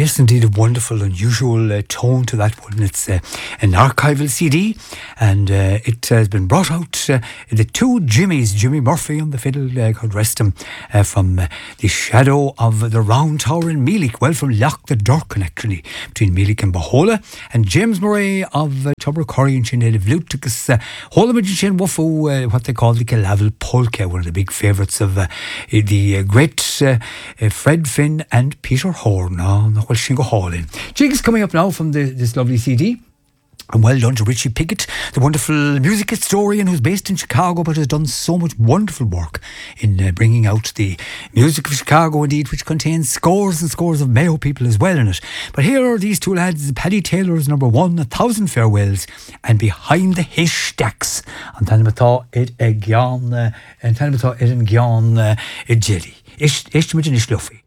yes, indeed, a wonderful, unusual tone to that one. It's an archival CD, and it has been brought out. The two Jimmys, Jimmy Murphy on the fiddle, God rest him, from the shadow of the Round Tower in Meelick, well, from Loch the Durkin, actually, between Meelick and Bahola, and James Murray of Tubbercurry and Sinead of Luticus, Holamid Shin Wufu, what they call the Galavel Polka, one of the big favourites of the great Fred Finn and Peter Horn. Well, Shingo Hall in. Jig is coming up now from this lovely CD. And well done to Richie Pickett, the wonderful music historian who's based in Chicago but has done so much wonderful work in bringing out the music of Chicago, indeed, which contains scores and scores of Mayo people as well in it. But here are these two lads, Paddy Taylor's number one, 1,000 Farewells, and Behind the Haystacks. And Tanimata it a gyan, and Tanimata it an gyan jelly. Ishtimajin Ishluffy.